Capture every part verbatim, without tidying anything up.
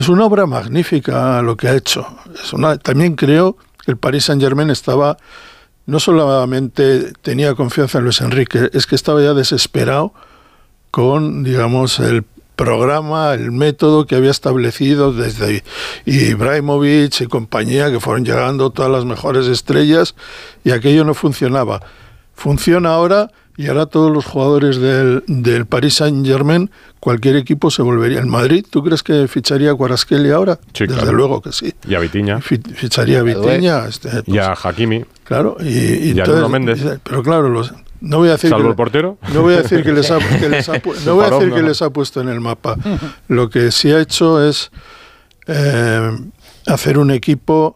Es una obra magnífica lo que ha hecho. Es una, también creo que el Paris Saint-Germain estaba, no solamente tenía confianza en Luis Enrique, es que estaba ya desesperado con, digamos, el programa, el método que había establecido desde Ibrahimovic y compañía, que fueron llegando todas las mejores estrellas, y aquello no funcionaba. Funciona ahora, y ahora todos los jugadores del, del Paris Saint-Germain, cualquier equipo se volvería. ¿El Madrid, tú crees que ficharía a Kvaratskhelia ahora? Sí, Desde claro. luego que sí. Y a Vitinha. Ficharía a Vitinha. Este, pues, y a Hakimi. Claro. Y, y, y a Nuno Méndez. Pero claro, los... No voy a decir Salvo que, el portero. No voy a decir que les ha, que les ha, no voy a decir que les ha puesto en el mapa. Lo que sí ha hecho es eh, hacer un equipo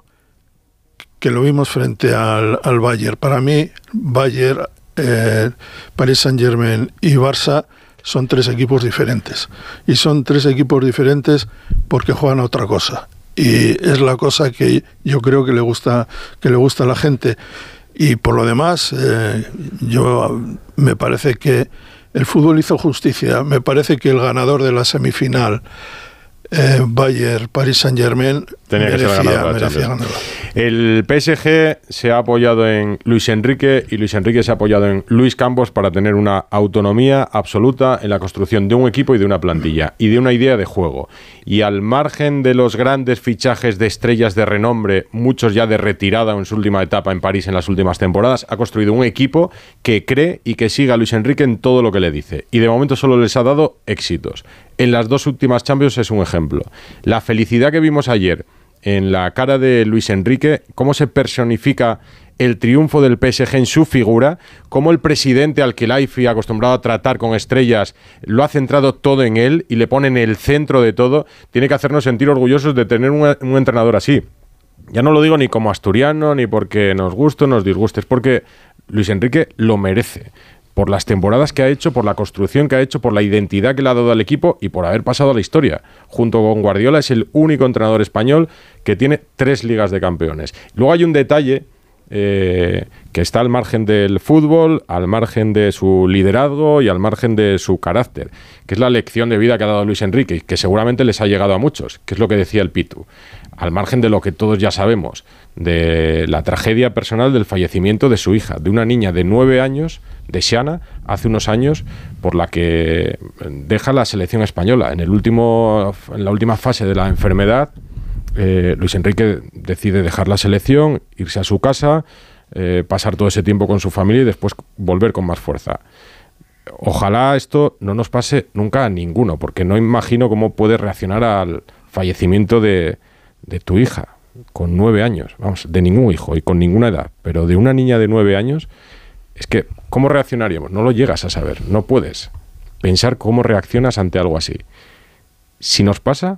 que lo vimos frente al, al Bayern. Para mí, Bayern, eh, Paris Saint-Germain y Barça son tres equipos diferentes. Y son tres equipos diferentes porque juegan a otra cosa. Y es la cosa que yo creo que le gusta, que le gusta a la gente. Y por lo demás, eh, yo me parece que el fútbol hizo justicia. Me parece que el ganador de la semifinal, eh, Bayern, Paris Saint-Germain, tenía que merecía, ser ganador, merecía ganarlo. El P S G se ha apoyado en Luis Enrique y Luis Enrique se ha apoyado en Luis Campos para tener una autonomía absoluta en la construcción de un equipo y de una plantilla y de una idea de juego. Y al margen de los grandes fichajes de estrellas de renombre, muchos ya de retirada en su última etapa en París en las últimas temporadas, ha construido un equipo que cree y que sigue a Luis Enrique en todo lo que le dice. Y de momento solo les ha dado éxitos. En las dos últimas Champions es un ejemplo. La felicidad que vimos ayer en la cara de Luis Enrique, cómo se personifica el triunfo del P S G en su figura, cómo el presidente al que Laifi, acostumbrado a tratar con estrellas, lo ha centrado todo en él y le pone en el centro de todo, tiene que hacernos sentir orgullosos de tener un, un entrenador así. Ya no lo digo ni como asturiano, ni porque nos guste o nos disguste, es porque Luis Enrique lo merece. Por las temporadas que ha hecho, por la construcción que ha hecho, por la identidad que le ha dado al equipo y por haber pasado a la historia. Junto con Guardiola es el único entrenador español que tiene tres ligas de campeones. Luego hay un detalle eh, que está al margen del fútbol, al margen de su liderazgo y al margen de su carácter, que es la lección de vida que ha dado Luis Enrique, que seguramente les ha llegado a muchos, que es lo que decía el Pitu. Al margen de lo que todos ya sabemos, de la tragedia personal del fallecimiento de su hija, de una niña de nueve años, de Xiana, hace unos años, por la que deja la selección española. En el último, en la última fase de la enfermedad, eh, Luis Enrique decide dejar la selección, irse a su casa, eh, pasar todo ese tiempo con su familia y después volver con más fuerza. Ojalá esto no nos pase nunca a ninguno, porque no imagino cómo puede reaccionar al fallecimiento de de tu hija, con nueve años, vamos, de ningún hijo y con ninguna edad, pero de una niña de nueve años, es que, ¿cómo reaccionaríamos? No lo llegas a saber, no puedes pensar cómo reaccionas ante algo así. Si nos pasa,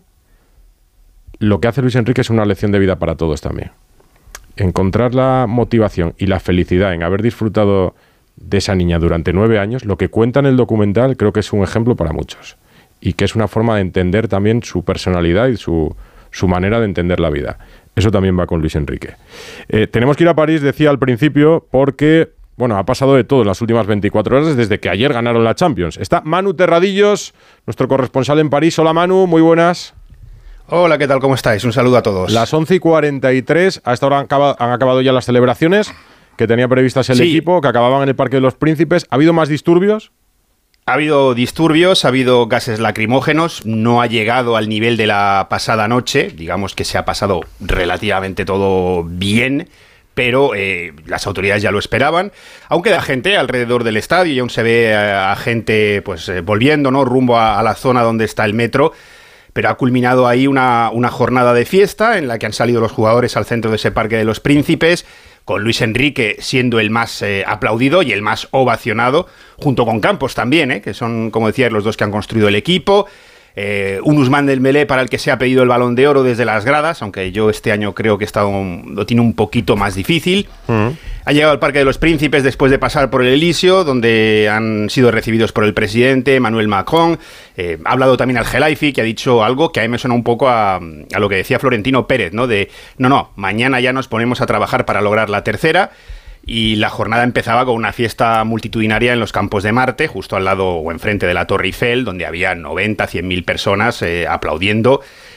lo que hace Luis Enrique es una lección de vida para todos también. Encontrar la motivación y la felicidad en haber disfrutado de esa niña durante nueve años, lo que cuenta en el documental creo que es un ejemplo para muchos y que es una forma de entender también su personalidad y su su manera de entender la vida. Eso también va con Luis Enrique. Eh, tenemos que ir a París, decía al principio, porque, bueno, ha pasado de todo en las últimas veinticuatro horas desde que ayer ganaron la Champions. Está Manu Terradillos, nuestro corresponsal en París. Hola, Manu, muy buenas. Hola, ¿qué tal? ¿Cómo estáis? Un saludo a todos. Las once y cuarenta y tres, a esta hora han acabado, han acabado ya las celebraciones que tenía previstas el sí. equipo, que acababan en el Parque de los Príncipes. ¿Ha habido más disturbios? Ha habido disturbios, ha habido gases lacrimógenos, no ha llegado al nivel de la pasada noche, digamos que se ha pasado relativamente todo bien, pero eh, las autoridades ya lo esperaban. Aún queda gente alrededor del estadio y aún se ve a, a gente pues eh, volviendo, ¿no?, rumbo a, a la zona donde está el metro, pero ha culminado ahí una, una jornada de fiesta en la que han salido los jugadores al centro de ese Parque de los Príncipes, con Luis Enrique siendo el más eh, aplaudido y el más ovacionado, junto con Campos también, eh, que son, como decía, los dos que han construido el equipo. Eh, un Ousmane Dembélé para el que se ha pedido el Balón de Oro desde las gradas, aunque yo este año creo que está un, lo tiene un poquito más difícil. Uh-huh. Ha llegado al Parque de los Príncipes después de pasar por el Elíseo, donde han sido recibidos por el presidente Emmanuel Macron. Eh, ha hablado también al Khelaifi, que ha dicho algo que a mí me suena un poco a, a lo que decía Florentino Pérez, ¿no? De, no, no, mañana ya nos ponemos a trabajar para lograr la tercera. Y la jornada empezaba con una fiesta multitudinaria en los Campos de Marte, justo al lado o enfrente de la Torre Eiffel, donde había noventa, cien mil personas eh, aplaudiendo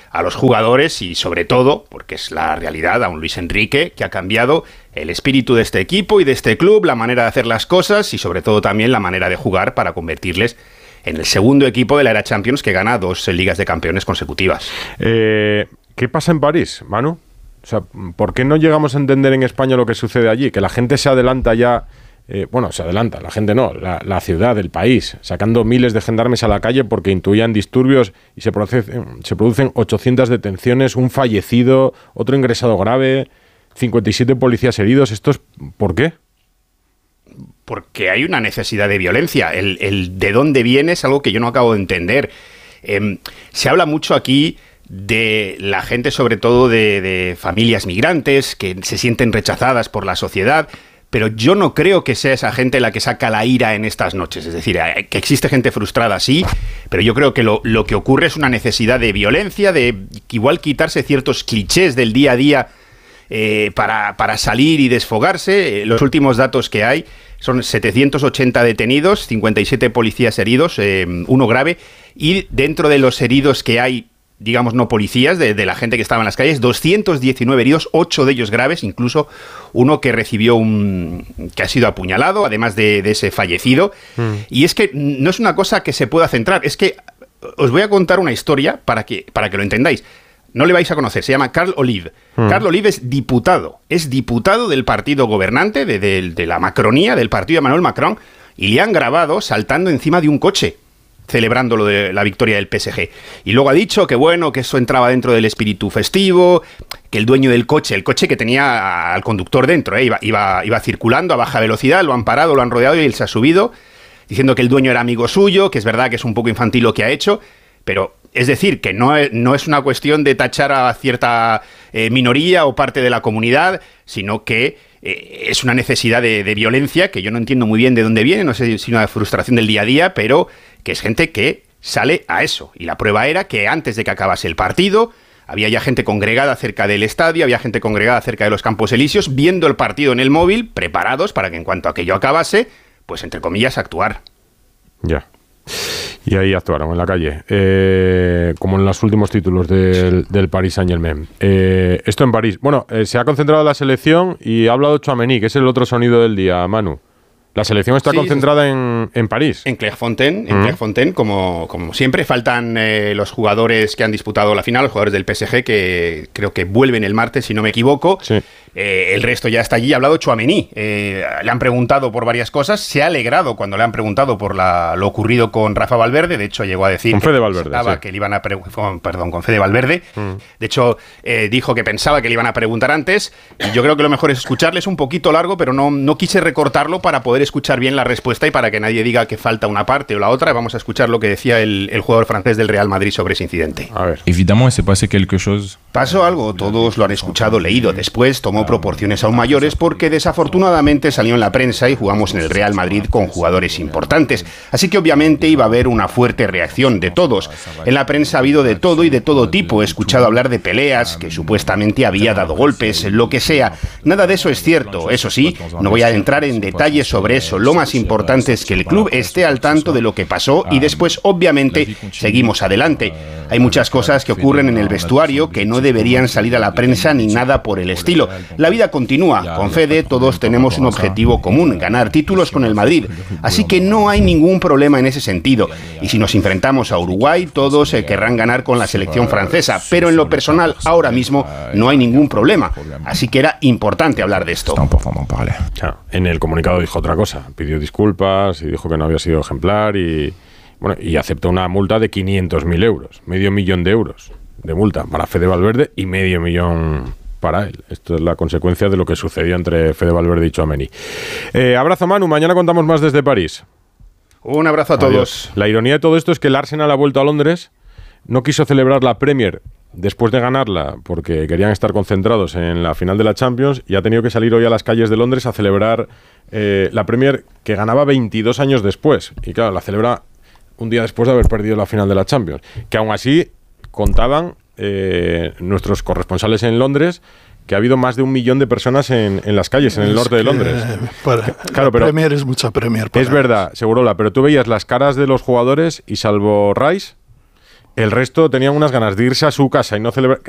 a los jugadores y sobre todo, porque es la realidad, a un Luis Enrique que ha cambiado el espíritu de este equipo y de este club, la manera de hacer las cosas y sobre todo también la manera de jugar para convertirles en el segundo equipo de la era Champions que gana dos Ligas de Campeones consecutivas. Eh, ¿Qué pasa en París, Manu? O sea, ¿por qué no llegamos a entender en España lo que sucede allí? Que la gente se adelanta ya... Eh, bueno, se adelanta, la gente no, la, la ciudad, el país, sacando miles de gendarmes a la calle porque intuían disturbios y se producen, se producen ochocientas detenciones, un fallecido, otro ingresado grave, cincuenta y siete policías heridos. ¿Esto es por qué? Porque hay una necesidad de violencia. El, el de dónde viene es algo que yo no acabo de entender. Eh, se habla mucho aquí de la gente, sobre todo de, de familias migrantes, que se sienten rechazadas por la sociedad, pero yo no creo que sea esa gente la que saca la ira en estas noches. Es decir, que existe gente frustrada, sí, pero yo creo que lo, lo que ocurre es una necesidad de violencia, de igual quitarse ciertos clichés del día a día eh, para, para salir y desfogarse. Los últimos datos que hay son setecientos ochenta detenidos, cincuenta y siete policías heridos, eh, uno grave, y dentro de los heridos que hay, digamos, no policías, de, de la gente que estaba en las calles, doscientos diecinueve heridos, ocho de ellos graves, incluso uno que recibió un... que ha sido apuñalado, además de, de ese fallecido. Mm. Y es que no es una cosa que se pueda centrar, es que os voy a contar una historia para que, para que lo entendáis. No le vais a conocer, se llama Carl Olive. Mm. Carl Olive es diputado, es diputado del partido gobernante, de, de, de la Macronía, del partido de Emmanuel Macron, y le han grabado saltando encima de un coche, celebrando lo de la victoria del P S G. Y luego ha dicho que bueno, que eso entraba dentro del espíritu festivo, que el dueño del coche, el coche que tenía al conductor dentro, ¿eh? iba, iba, iba circulando a baja velocidad, lo han parado, lo han rodeado y él se ha subido, diciendo que el dueño era amigo suyo, que es verdad que es un poco infantil lo que ha hecho, pero es decir, que no es, no es una cuestión de tachar a cierta eh, minoría o parte de la comunidad, sino que eh, es una necesidad de, de violencia que yo no entiendo muy bien de dónde viene, no sé si una frustración del día a día, pero que es gente que sale a eso. Y la prueba era que antes de que acabase el partido, había ya gente congregada cerca del estadio, había gente congregada cerca de los Campos Elíseos, viendo el partido en el móvil, preparados para que en cuanto aquello acabase, pues entre comillas, actuar. Ya. Y ahí actuaron en la calle, eh, como en los últimos títulos del, del Paris Saint-Germain. Eh, esto en París. Bueno, eh, se ha concentrado la selección y ha hablado Tchouaméni, que es el otro sonido del día, Manu. La selección está sí, concentrada sí. En, en París. En Clairefontaine, en uh-huh. Clairefontaine, como, como siempre. Faltan eh, los jugadores que han disputado la final, los jugadores del P S G, que creo que vuelven el martes, si no me equivoco. Sí. Eh, el resto ya está allí. Ha hablado Tchouaméni. Eh, le han preguntado por varias cosas. Se ha alegrado cuando le han preguntado por la, lo ocurrido con Rafa Valverde. De hecho, llegó a decir con Fede Valverde, sí. que le iban a pre- perdón, con Fede Valverde. Uh-huh. De hecho, eh, dijo que pensaba que le iban a preguntar antes. Y yo creo que lo mejor es escucharles un poquito largo, pero no, no quise recortarlo para poder escuchar bien la respuesta y para que nadie diga que falta una parte o la otra. Vamos a escuchar lo que decía el, el jugador francés del Real Madrid sobre ese incidente. A ver. Évidemment, se pasó quelque chose. Pasó algo, todos lo han escuchado, leído. Después tomó proporciones aún mayores porque desafortunadamente salió en la prensa y jugamos en el Real Madrid con jugadores importantes. Así que obviamente iba a haber una fuerte reacción de todos. En la prensa ha habido de todo y de todo tipo. He escuchado hablar de peleas, que supuestamente había dado golpes, lo que sea. Nada de eso es cierto. Eso sí, no voy a entrar en detalles sobre eso. Lo más importante es que el club esté al tanto de lo que pasó y después, obviamente, seguimos adelante. Hay muchas cosas que ocurren en el vestuario que no deberían salir a la prensa ni nada por el estilo. La vida continúa. Con Fede todos tenemos un objetivo común, ganar títulos con el Madrid. Así que no hay ningún problema en ese sentido. Y si nos enfrentamos a Uruguay, todos eh, querrán ganar con la selección francesa. Pero en lo personal, ahora mismo, no hay ningún problema. Así que era importante hablar de esto. En el comunicado dijo otra cosa. Pidió disculpas y dijo que no había sido ejemplar y, bueno, y aceptó una multa de quinientos mil euros, medio millón de euros de multa para Fede Valverde y medio millón para él. Esto es la consecuencia de lo que sucedió entre Fede Valverde y Tchouaméni. Eh, abrazo, Manu. Mañana contamos más desde París. Un abrazo a Adiós. todos. La ironía de todo esto es que el Arsenal ha vuelto a Londres, no quiso celebrar la Premier después de ganarla porque querían estar concentrados en la final de la Champions y ha tenido que salir hoy a las calles de Londres a celebrar eh, la Premier que ganaba veintidós años después. Y claro, la celebra un día después de haber perdido la final de la Champions. Que aún así contaban eh, nuestros corresponsales en Londres que ha habido más de un millón de personas en, en las calles, en el norte de Londres. Para, claro, pero Premier es mucha Premier. Es verdad, Segurola, pero tú veías las caras de los jugadores y salvo Rice, El resto tenían unas ganas de irse a su casa y no celebrar.